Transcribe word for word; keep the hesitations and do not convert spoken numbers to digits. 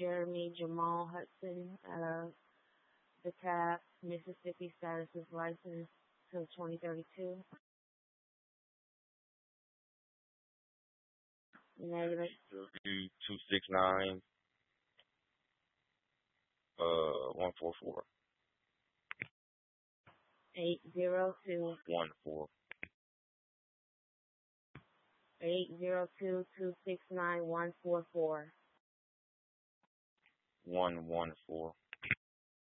Jeremy Jamal Hudson out of DeKalb, Mississippi. Status is licensed till twenty thirty-two. Name it. two six nine uh one four four eight zero two one four eight zero two two six nine one four four one one four.